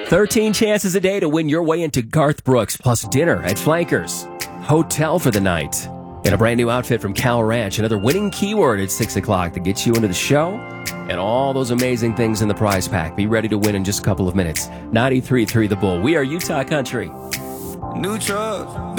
13 chances a day to win your way into Garth Brooks, plus dinner at Flankers, hotel for the night, and a brand new outfit from Cal Ranch. Another winning keyword at 6 o'clock to get you into the show, and all those amazing things in the prize pack. Be ready to win in just a couple of minutes. 93.3 The Bull. We are Utah Country. New truck.